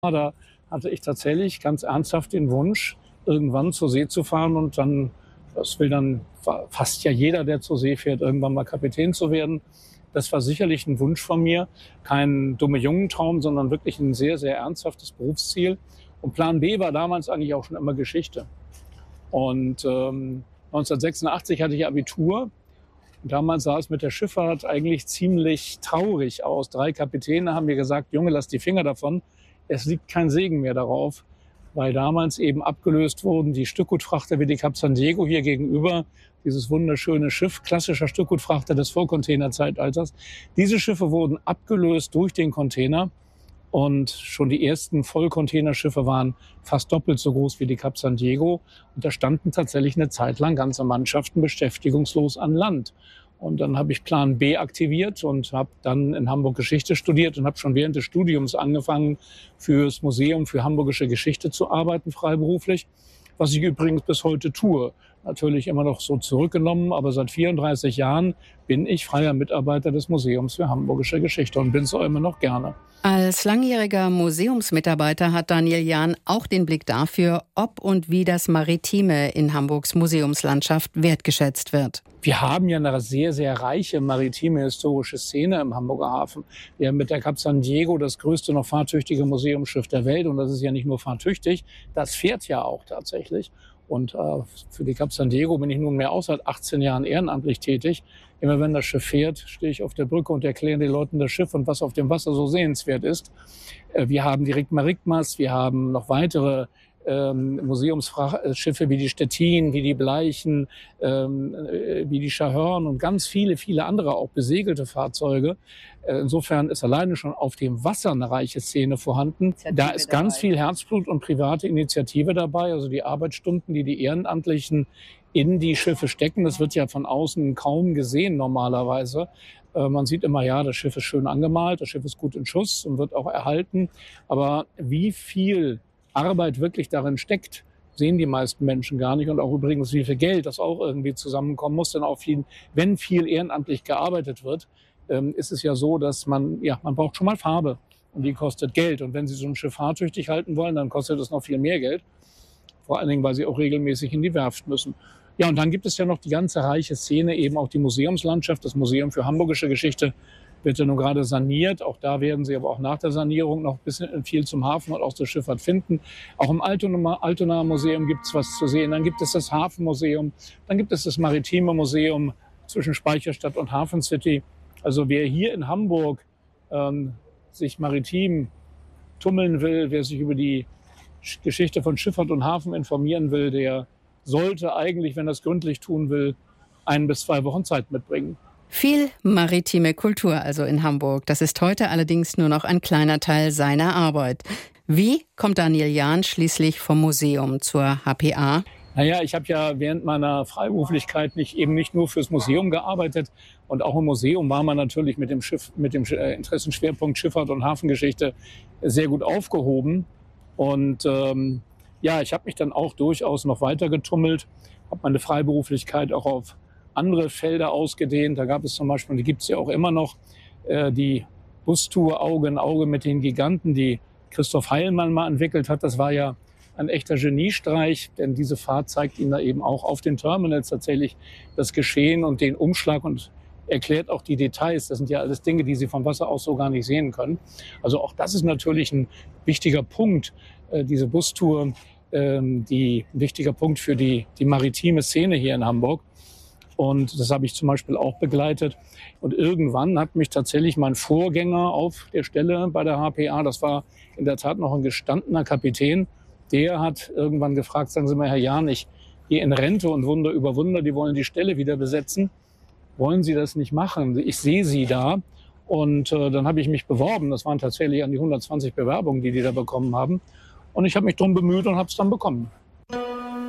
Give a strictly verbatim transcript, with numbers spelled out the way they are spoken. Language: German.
Da hatte ich tatsächlich ganz ernsthaft den Wunsch, irgendwann zur See zu fahren und dann, das will dann fast ja jeder, der zur See fährt, irgendwann mal Kapitän zu werden. Das war sicherlich ein Wunsch von mir, kein dumme Jungentraum, sondern wirklich ein sehr, sehr ernsthaftes Berufsziel. Und Plan B war damals eigentlich auch schon immer Geschichte. Und ähm, neunzehnhundertsechsundachtzig hatte ich Abitur. Und damals sah es mit der Schifffahrt eigentlich ziemlich traurig aus. Drei Kapitäne haben mir gesagt, Junge, lass die Finger davon. Es liegt kein Segen mehr darauf, weil damals eben abgelöst wurden die Stückgutfrachter wie die Cap San Diego hier gegenüber, dieses wunderschöne Schiff, klassischer Stückgutfrachter des Vorcontainerzeitalters. Diese Schiffe wurden abgelöst durch den Container und schon die ersten Vollcontainerschiffe waren fast doppelt so groß wie die Cap San Diego. Und da standen tatsächlich eine Zeit lang ganze Mannschaften beschäftigungslos an Land. Und dann habe ich Plan B aktiviert und habe dann in Hamburg Geschichte studiert und habe schon während des Studiums angefangen, fürs Museum für Hamburgische Geschichte zu arbeiten, freiberuflich. Was ich übrigens bis heute tue. Natürlich immer noch so zurückgenommen, aber seit vierunddreißig Jahren bin ich freier Mitarbeiter des Museums für Hamburgische Geschichte und bin es auch immer noch gerne. Als langjähriger Museumsmitarbeiter hat Daniel Jahn auch den Blick dafür, ob und wie das Maritime in Hamburgs Museumslandschaft wertgeschätzt wird. Wir haben ja eine sehr, sehr reiche maritime historische Szene im Hamburger Hafen. Wir haben mit der Cap San Diego das größte noch fahrtüchtige Museumsschiff der Welt. Und das ist ja nicht nur fahrtüchtig, das fährt ja auch tatsächlich. Und äh, für die Cap San Diego bin ich nunmehr auch seit achtzehn Jahren ehrenamtlich tätig. Immer wenn das Schiff fährt, stehe ich auf der Brücke und erkläre den Leuten das Schiff und was auf dem Wasser so sehenswert ist. Äh, wir haben die Rigma-Rigmas, wir haben noch weitere ähm, Museumsschiffe wie die Stettin, wie die Bleichen, ähm, äh, wie die Schahörn und ganz viele, viele andere auch besegelte Fahrzeuge. Äh, insofern ist alleine schon auf dem Wasser eine reiche Szene vorhanden. Da ist ganz viel Herzblut und private Initiative dabei, also die Arbeitsstunden, die die Ehrenamtlichen in die Schiffe stecken. Das wird ja von außen kaum gesehen normalerweise. Äh, man sieht immer, ja, das Schiff ist schön angemalt, das Schiff ist gut in Schuss und wird auch erhalten. Aber wie viel Arbeit wirklich darin steckt, sehen die meisten Menschen gar nicht. Und auch übrigens, wie viel Geld das auch irgendwie zusammenkommen muss. Denn auch viel, wenn viel ehrenamtlich gearbeitet wird, ähm, ist es ja so, dass man, ja, man braucht schon mal Farbe. Und die kostet Geld. Und wenn Sie so ein Schiff fahrtüchtig halten wollen, dann kostet es noch viel mehr Geld. Vor allen Dingen, weil Sie auch regelmäßig in die Werft müssen. Ja, und dann gibt es ja noch die ganze reiche Szene, eben auch die Museumslandschaft. Das Museum für Hamburgische Geschichte wird ja nun gerade saniert. Auch da werden Sie aber auch nach der Sanierung noch ein bisschen viel zum Hafen und auch zur Schifffahrt finden. Auch im Altonaer, Altonaer Museum gibt es was zu sehen. Dann gibt es das Hafenmuseum. Dann gibt es das Maritime Museum zwischen Speicherstadt und Hafen City. Also wer hier in Hamburg ähm, sich maritim tummeln will, wer sich über die Geschichte von Schifffahrt und Hafen informieren will, der sollte eigentlich, wenn er es gründlich tun will, ein bis zwei Wochen Zeit mitbringen. Viel maritime Kultur also in Hamburg. Das ist heute allerdings nur noch ein kleiner Teil seiner Arbeit. Wie kommt Daniel Jahn schließlich vom Museum zur H P A? Naja, ich habe ja während meiner Freiberuflichkeit nicht, eben nicht nur fürs Museum gearbeitet. Und auch im Museum war man natürlich mit dem Schiff, mit dem Interessenschwerpunkt Schifffahrt und Hafengeschichte sehr gut aufgehoben. Und ähm, ja, ich habe mich dann auch durchaus noch weiter getummelt, habe meine Freiberuflichkeit auch auf andere Felder ausgedehnt. Da gab es zum Beispiel, die gibt es ja auch immer noch, äh, die Bustour Auge in Auge mit den Giganten, die Christoph Heilmann mal entwickelt hat. Das war ja ein echter Geniestreich, denn diese Fahrt zeigt Ihnen da eben auch auf den Terminals tatsächlich das Geschehen und den Umschlag und erklärt auch die Details. Das sind ja alles Dinge, die Sie vom Wasser aus so gar nicht sehen können. Also auch das ist natürlich ein wichtiger Punkt, äh, diese Bustour, ähm, die, ein wichtiger Punkt für die, die maritime Szene hier in Hamburg. Und das habe ich zum Beispiel auch begleitet. Und irgendwann hat mich tatsächlich mein Vorgänger auf der Stelle bei der H P A, das war in der Tat noch ein gestandener Kapitän, der hat irgendwann gefragt, sagen Sie mal, Herr Jahn, ich gehe in Rente und Wunder über Wunder, die wollen die Stelle wieder besetzen. Wollen Sie das nicht machen? Ich sehe Sie da. Und äh, dann habe ich mich beworben. Das waren tatsächlich an die hundertzwanzig Bewerbungen, die die da bekommen haben. Und ich habe mich darum bemüht und habe es dann bekommen.